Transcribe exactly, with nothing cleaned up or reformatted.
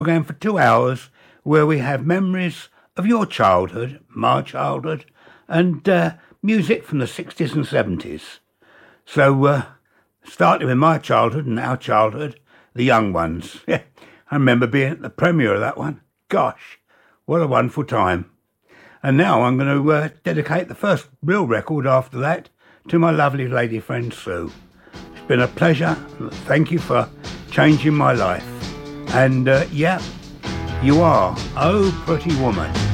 Again for two hours where we have memories of your childhood, my childhood, and uh, music from the sixties and seventies. So, uh, starting with my childhood and our childhood, the young ones. I remember being at the premiere of that one. Gosh, what a wonderful time. And now I'm going to uh, dedicate the first real record after that to my lovely lady friend Sue. It's been a pleasure. Thank you for changing my life. And uh, yeah, you are, oh pretty woman.